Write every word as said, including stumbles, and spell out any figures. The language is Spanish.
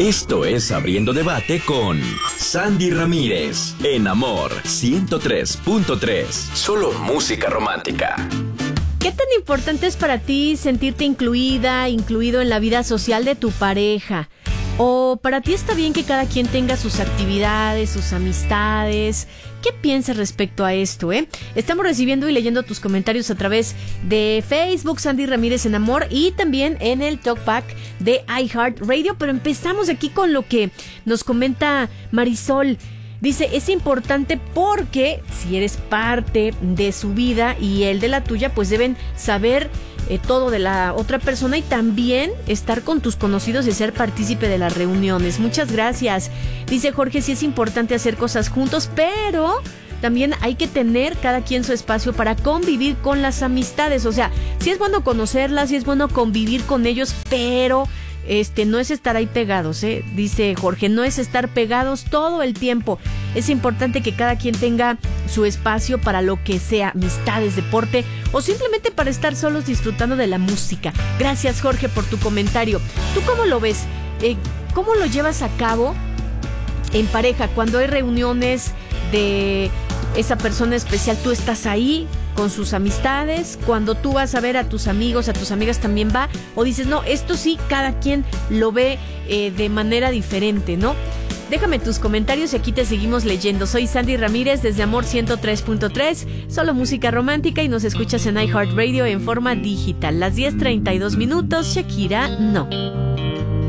Esto es Abriendo Debate con Sandy Ramírez, en Amor ciento tres punto tres. Solo música romántica. ¿Qué tan importante es para ti sentirte incluida, incluido en la vida social de tu pareja? ¿O para ti está bien que cada quien tenga sus actividades, sus amistades? ¿Qué piensas respecto a esto, eh? Estamos recibiendo y leyendo tus comentarios a través de Facebook, Sandy Ramírez en Amor, y también en el Talkback de iHeartRadio. Pero empezamos aquí con lo que nos comenta Marisol. Dice, es importante porque si eres parte de su vida y él de la tuya, pues deben saber eh, todo de la otra persona y también estar con tus conocidos y ser partícipe de las reuniones. Muchas gracias. Dice Jorge, sí es importante hacer cosas juntos, pero también hay que tener cada quien su espacio para convivir con las amistades. O sea, sí es bueno conocerlas, sí es bueno convivir con ellos, pero Este, no es estar ahí pegados, ¿eh? Dice Jorge, no es estar pegados todo el tiempo. Es importante que cada quien tenga su espacio para lo que sea, amistades, deporte o simplemente para estar solos disfrutando de la música. Gracias, Jorge, por tu comentario. ¿Tú cómo lo ves? Eh, ¿Cómo lo llevas a cabo en pareja? Cuando hay reuniones de esa persona especial, ¿tú estás ahí con sus amistades? Cuando tú vas a ver a tus amigos, a tus amigas también va, o dices, no, esto sí, cada quien lo ve eh, de manera diferente, ¿no? Déjame tus comentarios y aquí te seguimos leyendo. Soy Sandy Ramírez desde Amor ciento tres punto tres, solo música romántica, y nos escuchas en iHeartRadio en forma digital. Las diez treinta y dos minutos, Shakira, no.